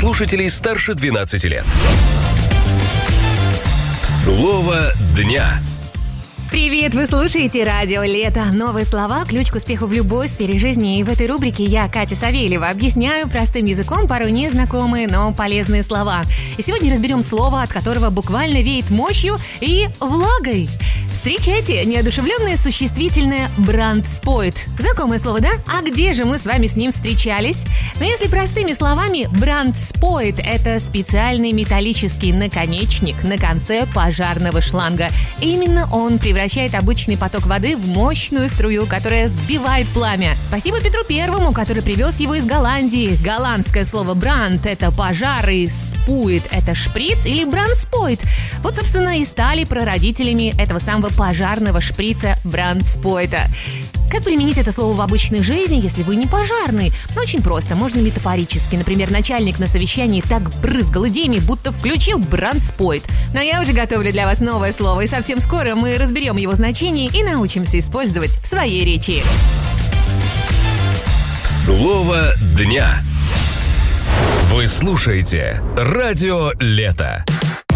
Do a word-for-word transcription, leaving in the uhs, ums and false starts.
слушателей старше двенадцати лет. Слово дня. Привет! Вы слушаете «Радио Лето». Новые слова – ключ к успеху в любой сфере жизни. И в этой рубрике я, Катя Савельева, объясняю простым языком порой незнакомые, но полезные слова. И сегодня разберем слово, от которого буквально веет мощью и влагой. Встречайте неодушевленное существительное «брандспойт». Знакомое слово, да? А где же мы с вами с ним встречались? Но если простыми словами, брандспойт – это специальный металлический наконечник на конце пожарного шланга. Именно он превращает обычный поток воды в мощную струю, которая сбивает пламя. Спасибо Петру Первому, который привез его из Голландии. Голландское слово «бранд» – это пожар, и «спует» – это шприц или брандспойт. Вот, собственно, и стали прародителями этого самого пожарного шприца брандспойта. Как применить это слово в обычной жизни, если вы не пожарный? Ну, очень просто, можно метафорически. Например, начальник на совещании так брызгал идеями, будто включил брандспойт. Но я уже готовлю для вас новое слово, и совсем скоро мы разберем его значение и научимся использовать в своей речи. Слово дня. Вы слушаете «Радио Лето».